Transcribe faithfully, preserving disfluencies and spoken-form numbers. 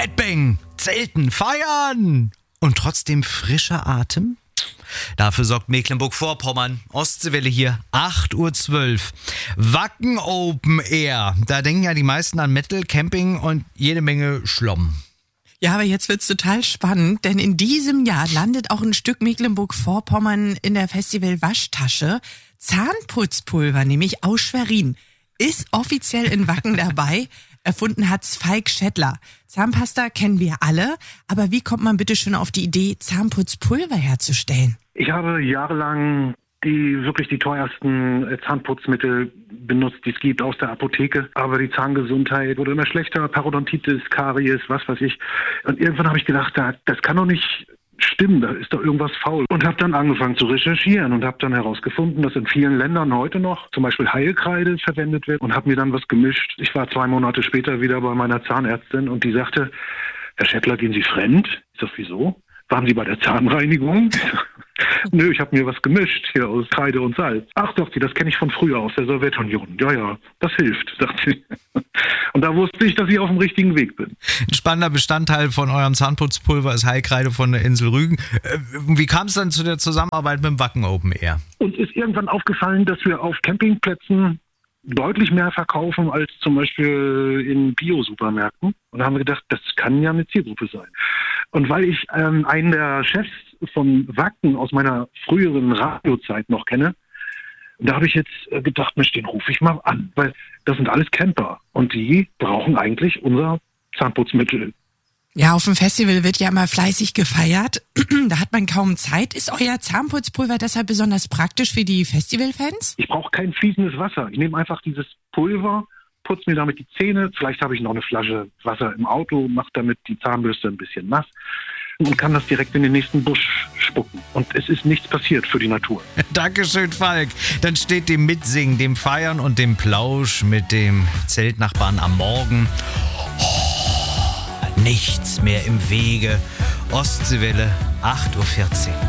Headbang, Zelten, Feiern und trotzdem frischer Atem? Dafür sorgt Mecklenburg-Vorpommern. Ostseewelle hier, acht Uhr zwölf. Wacken Open Air. Da denken ja die meisten an Metal, Camping und jede Menge Schlomm. Ja, aber jetzt wird's total spannend, denn in diesem Jahr landet auch ein Stück Mecklenburg-Vorpommern in der Festival Waschtasche. Zahnputzpulver, nämlich aus Schwerin, ist offiziell in Wacken dabei. Erfunden hat's Falk Schettler. Zahnpasta kennen wir alle, aber wie kommt man bitte schön auf die Idee, Zahnputzpulver herzustellen? Ich habe jahrelang die wirklich die teuersten Zahnputzmittel benutzt, die es gibt aus der Apotheke. Aber die Zahngesundheit wurde immer schlechter, Parodontitis, Karies, was weiß ich. Und irgendwann habe ich gedacht, das kann doch nicht stimmen, da ist doch irgendwas faul. Und habe dann angefangen zu recherchieren und habe dann herausgefunden, dass in vielen Ländern heute noch zum Beispiel Heilkreide verwendet wird und habe mir dann was gemischt. Ich war zwei Monate später wieder bei meiner Zahnärztin und die sagte, Herr Schettler, gehen Sie fremd? Ich sag, wieso? Waren Sie bei der Zahnreinigung? Nö, ich habe mir was gemischt hier aus Kreide und Salz. Ach doch, das kenne ich von früher aus der Sowjetunion. Ja, ja, das hilft, sagt sie. Und da wusste ich, dass ich auf dem richtigen Weg bin. Ein spannender Bestandteil von eurem Zahnputzpulver ist Heilkreide von der Insel Rügen. Wie kam es dann zu der Zusammenarbeit mit dem Wacken Open Air? Uns ist irgendwann aufgefallen, dass wir auf Campingplätzen deutlich mehr verkaufen als zum Beispiel in Bio-Supermärkten. Und da haben wir gedacht, das kann ja eine Zielgruppe sein. Und weil ich ähm, einen der Chefs von Wacken aus meiner früheren Radiozeit noch kenne, da habe ich jetzt gedacht, Mensch, den rufe ich mal an, weil das sind alles Camper und die brauchen eigentlich unser Zahnputzmittel. Ja, auf dem Festival wird ja immer fleißig gefeiert. Da hat man kaum Zeit. Ist euer Zahnputzpulver deshalb besonders praktisch für die Festivalfans? Ich brauche kein fließendes Wasser. Ich nehme einfach dieses Pulver, putze mir damit die Zähne. Vielleicht habe ich noch eine Flasche Wasser im Auto, mache damit die Zahnbürste ein bisschen nass und kann das direkt in den nächsten Busch spucken. Und es ist nichts passiert für die Natur. Dankeschön, Falk. Dann steht dem Mitsingen, dem Feiern und dem Plausch mit dem Zeltnachbarn am Morgen nichts mehr im Wege. Ostseewelle, acht Uhr vierzehn.